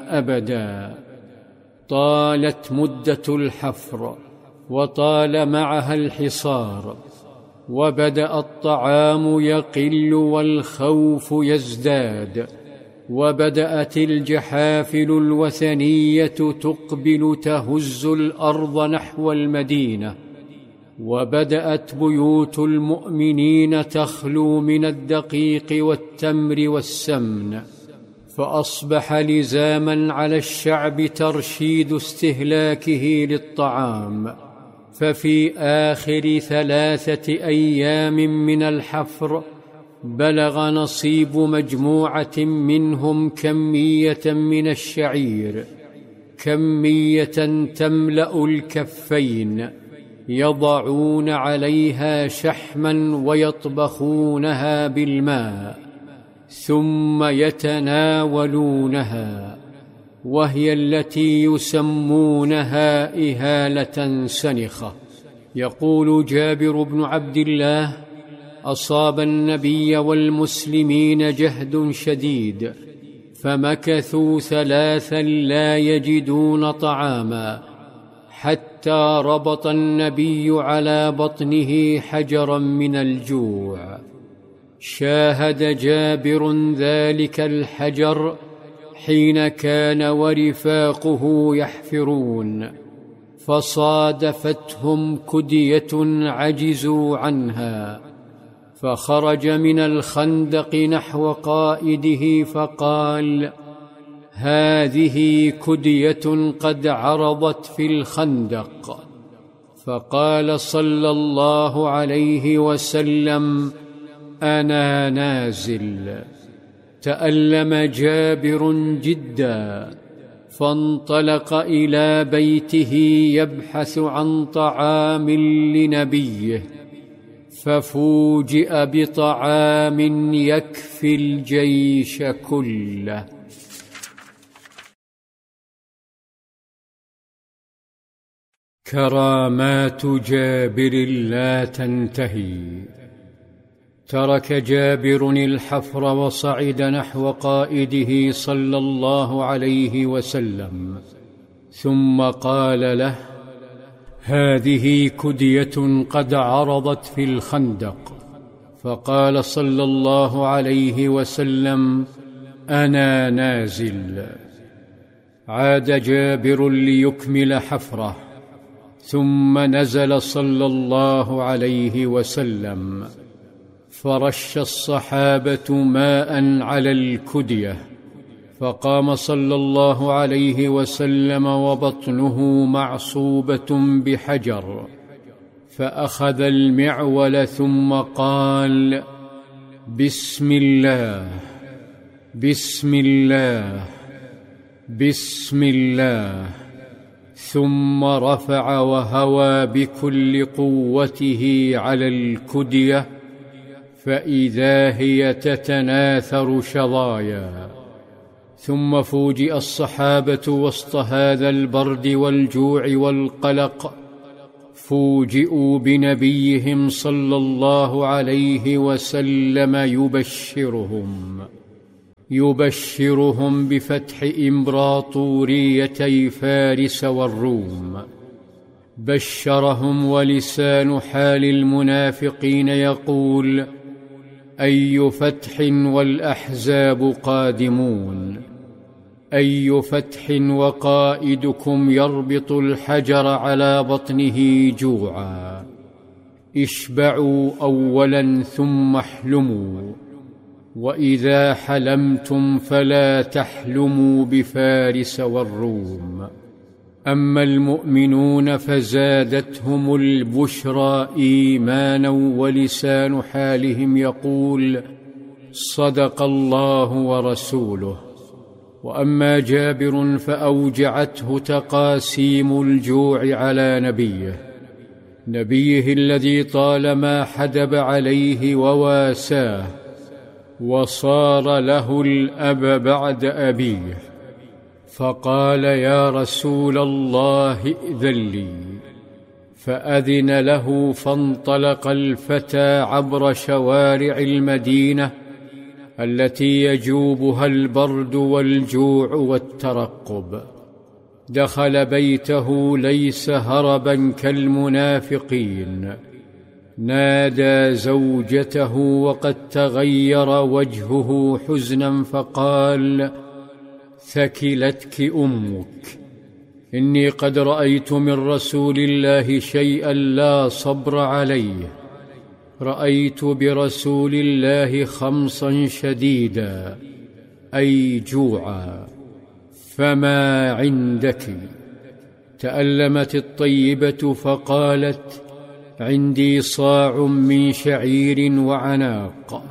أبدا. طالت مدة الحفر وطال معها الحصار، وبدأ الطعام يقل والخوف يزداد، وبدأت الجحافل الوثنية تقبل تهز الأرض نحو المدينة، وبدأت بيوت المؤمنين تخلو من الدقيق والتمر والسمن، فأصبح لزاما على الشعب ترشيد استهلاكه للطعام. ففي آخر 3 أيام من الحفر بلغ نصيب مجموعة منهم كمية من الشعير، كمية تملأ الكفين، يضعون عليها شحما ويطبخونها بالماء ثم يتناولونها، وهي التي يسمونها إهالة سنخة. يقول جابر بن عبد الله: أصاب النبي والمسلمين جهد شديد، فمكثوا 3 لا يجدون طعاما، حتى ربط النبي على بطنه حجرا من الجوع. شاهد جابر ذلك الحجر حين كان ورفاقه يحفرون، فصادفتهم كدية عجزوا عنها، فخرج من الخندق نحو قائده فقال: هذه كدية قد عرضت في الخندق. فقال صلى الله عليه وسلم: أنا نازل. تألم جابر جدا، فانطلق إلى بيته يبحث عن طعام لنبيه، ففوجئ بطعام يكفي الجيش كله. كرامات جابر لا تنتهي. ترك جابر الحفر وصعد نحو قائده صلى الله عليه وسلم، ثم قال له: هذه كدية قد عرضت في الخندق. فقال صلى الله عليه وسلم: أنا نازل. عاد جابر ليكمل حفره، ثم نزل صلى الله عليه وسلم، فرش الصحابة ماء على الكدية، فقام صلى الله عليه وسلم وبطنه معصوبة بحجر، فأخذ المعول ثم قال: بسم الله بسم الله بسم الله، ثم رفع وهوى بكل قوته على الكدية، فإذا هي تتناثر شظايا. ثم فوجئ الصحابة وسط هذا البرد والجوع والقلق، فوجئوا بنبيهم صلى الله عليه وسلم يبشرهم بفتح إمبراطوريتي فارس والروم. بشرهم ولسان حال المنافقين يقول: أي فتح والأحزاب قادمون، أي فتح وقائدكم يربط الحجر على بطنه جوعا. اشبعوا أولا ثم احلموا، وإذا حلمتم فلا تحلموا بفارس والروم. أما المؤمنون فزادتهم البشرى إيمانا، ولسان حالهم يقول: صدق الله ورسوله. وأما جابر فأوجعته تقاسيم الجوع على نبيه الذي طالما حدب عليه وواساه، وصار له الأب بعد أبيه، فقال: يا رسول الله ائذن لي. فأذن له، فانطلق الفتى عبر شوارع المدينة التي يجوبها البرد والجوع والترقب. دخل بيته ليس هربا كالمنافقين، نادى زوجته وقد تغير وجهه حزنا فقال: ثكلتك أمك، إني قد رأيت من رسول الله شيئا لا صبر عليه. رأيت برسول الله خمصا شديدا، أي جوعا، فما عندك؟ تألمت الطيبة فقالت: عندي صاع من شعير وعناق.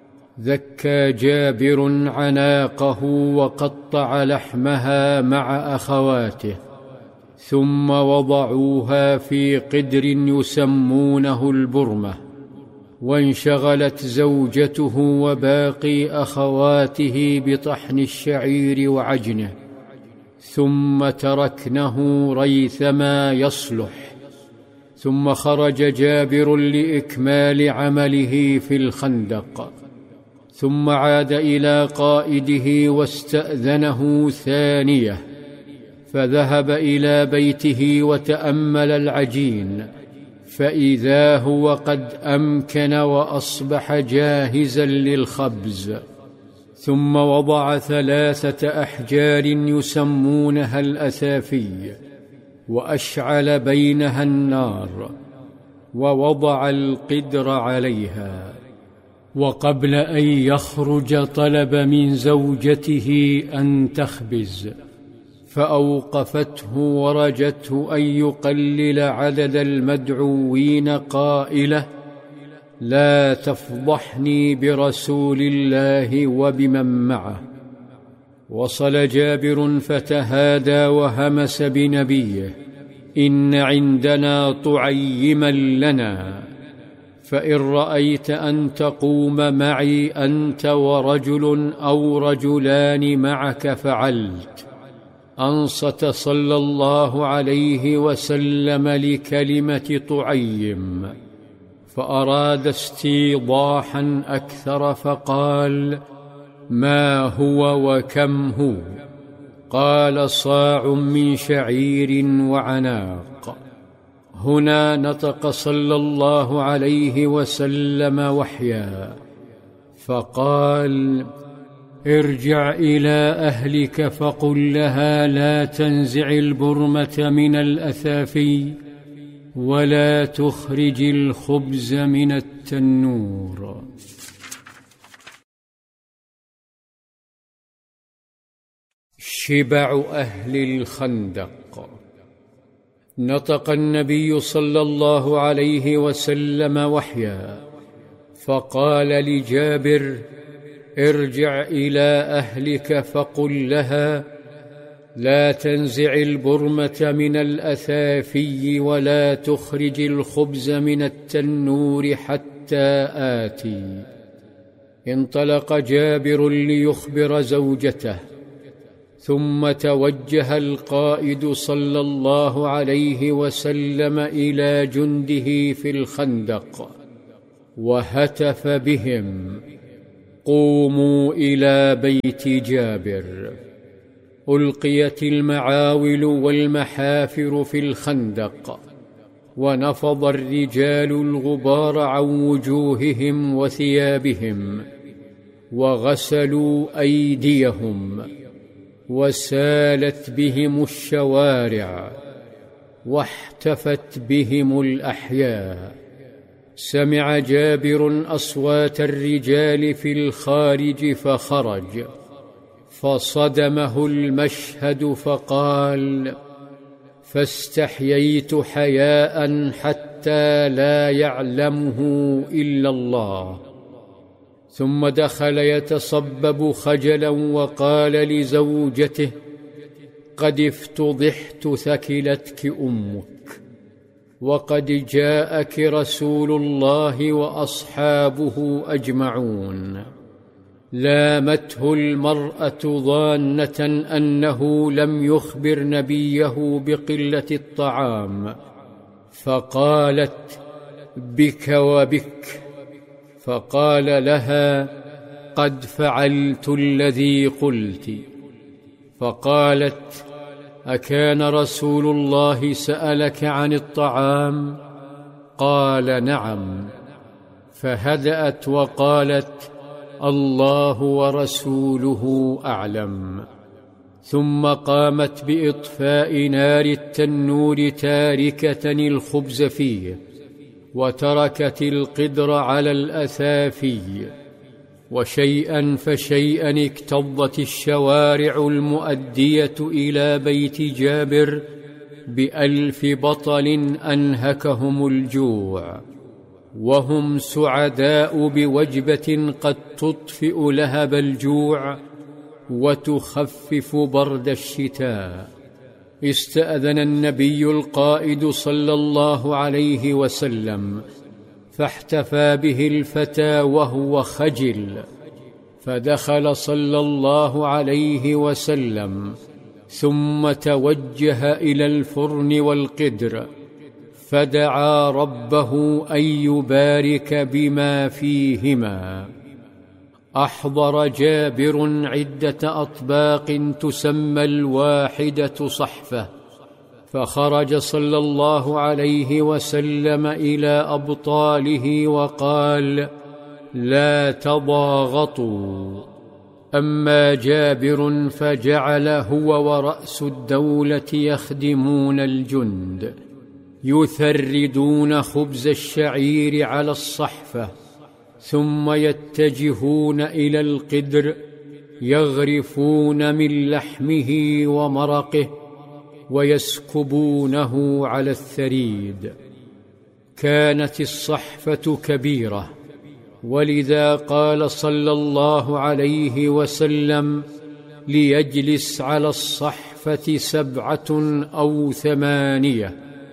ذكى جابر عناقه وقطع لحمها مع أخواته، ثم وضعوها في قدر يسمونه البرمة، وانشغلت زوجته وباقي أخواته بطحن الشعير وعجنه، ثم تركنه ريثما يصلح. ثم خرج جابر لإكمال عمله في الخندق، ثم عاد إلى قائده واستأذنه ثانية، فذهب إلى بيته وتأمل العجين، فإذا هو قد أمكن وأصبح جاهزا للخبز. ثم وضع 3 أحجار يسمونها الأثافي، وأشعل بينها النار، ووضع القدر عليها. وقبل أن يخرج طلب من زوجته أن تخبز، فأوقفته ورجته أن يقلل عدد المدعوين قائلة: لا تفضحني برسول الله وبمن معه. وصل جابر فتهادى وهمس بنبيه: إن عندنا طعيما لنا، فإن رأيت أن تقوم معي أنت ورجل أو رجلان معك فعلت. أنصت صلى الله عليه وسلم لكلمة طعيم، فأراد استيضاحا أكثر فقال: ما هو وكم هو؟ قال: صاع من شعير وعناق. هنا نطق صلى الله عليه وسلم وحيا فقال: ارجع إلى أهلك فقل لها لا تنزع البرمة من الأثافي ولا تخرج الخبز من التنور. شبع أهل الخندق. نطق النبي صلى الله عليه وسلم وحيا فقال لجابر: ارجع إلى أهلك فقل لها لا تنزع البرمة من الأثافي ولا تخرج الخبز من التنور حتى آتي. انطلق جابر ليخبر زوجته، ثم توجه القائد صلى الله عليه وسلم إلى جنده في الخندق وهتف بهم: قوموا إلى بيت جابر. ألقيت المعاول والمحافر في الخندق، ونفض الرجال الغبار عن وجوههم وثيابهم، وغسلوا أيديهم، وسالت بهم الشوارع، واحتفت بهم الأحياء. سمع جابر أصوات الرجال في الخارج فخرج، فصدمه المشهد فقال: فاستحييت حياء حتى لا يعلمه إلا الله. ثم دخل يتصبب خجلا وقال لزوجته: قد افتضحت، ثكلتك أمك، وقد جاءك رسول الله وأصحابه أجمعون. لامته المرأة ظانة أنه لم يخبر نبيه بقلة الطعام، فقالت: بك وبك. فقال لها: لقد فعلت الذي قلت. فقالت: أكان رسول الله سألك عن الطعام؟ قال: نعم. فهدأت وقالت: الله ورسوله أعلم. ثم قامت بإطفاء نار التنور تاركة الخبز فيه، وتركت القدر على الأثافي، وشيئا فشيئا اكتظت الشوارع المؤدية إلى بيت جابر ب1000 بطل أنهكهم الجوع، وهم سعداء بوجبة قد تطفئ لهب الجوع وتخفف برد الشتاء. استأذن النبي القائد صلى الله عليه وسلم، فاحتفى به الفتى وهو خجل، فدخل صلى الله عليه وسلم، ثم توجه إلى الفرن والقدر، فدعا ربه أن يبارك بما فيهما. أحضر جابر عدة أطباق تسمى الواحدة صحفة، فخرج صلى الله عليه وسلم إلى أبطاله وقال: لا تضاغطوا. أما جابر فجعل هو ورأس الدولة يخدمون الجند، يثردون خبز الشعير على الصحفة، ثم يتجهون إلى القدر يغرفون من لحمه ومرقه ويسكبونه على الثريد. كانت الصحفة كبيرة، ولذا قال صلى الله عليه وسلم: ليجلس على الصحفة 7 أو 8.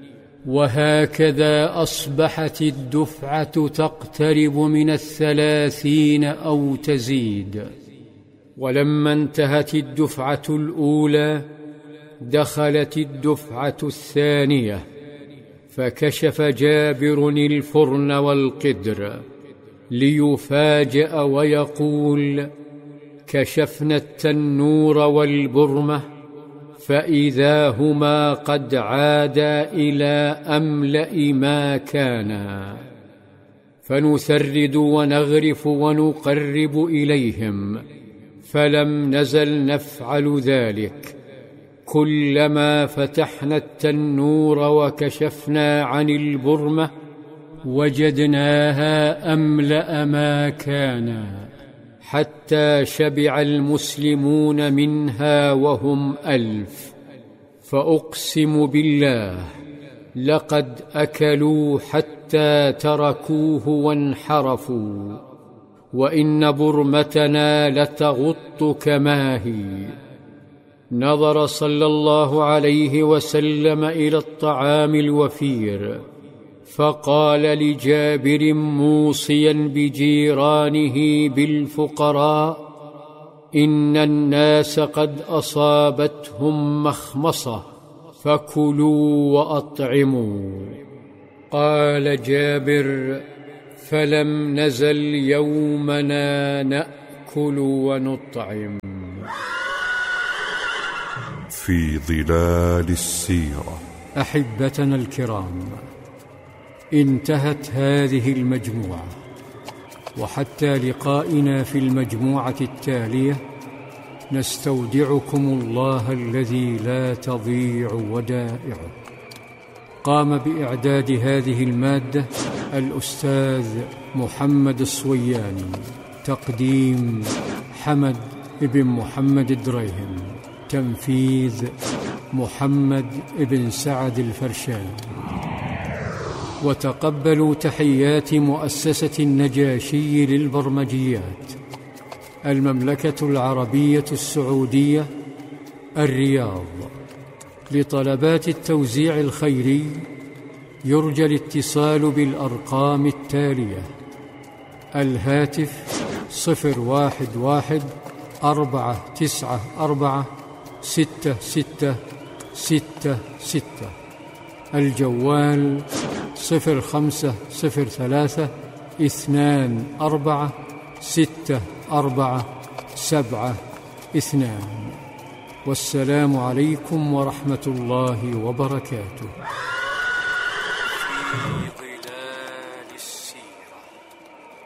وهكذا أصبحت الدفعة تقترب من 30 أو تزيد. ولما انتهت الدفعة الأولى دخلت الدفعة الثانية، فكشف جابر الفرن والقدر ليفاجأ ويقول: كشفنا التنور والبرمة فإذا هما قد عادا إلى أملأ ما كانا، فنثرد ونغرف ونقرب إليهم، فلم نزل نفعل ذلك. كلما فتحنا التنور وكشفنا عن البرمة وجدناها أملأ ما كانا، حتى شبع المسلمون منها وهم 1000. فأقسم بالله لقد أكلوا حتى تركوه وانحرفوا، وإن برمتنا لتغط كما هي. نظر صلى الله عليه وسلم إلى الطعام الوفير، فقال لجابر موصيا بجيرانه بالفقراء: إن الناس قد أصابتهم مخمصة، فكلوا وأطعموا. قال جابر: فلم نزل يومنا نأكل ونطعم. في ظلال السيرة. أحبتنا الكرام، انتهت هذه المجموعة، وحتى لقائنا في المجموعة التالية نستودعكم الله الذي لا تضيع ودائعه. قام بإعداد هذه المادة الأستاذ محمد الصوياني، تقديم حمد بن محمد الدريهم، تنفيذ محمد بن سعد الفرشان. وتقبلوا تحيات مؤسسة النجاشي للبرمجيات، المملكة العربية السعودية، الرياض. لطلبات التوزيع الخيري يرجى الاتصال بالأرقام التالية: الهاتف 011-494-6666، الجوال 0503-24-6 472. والسلام عليكم ورحمة الله وبركاته.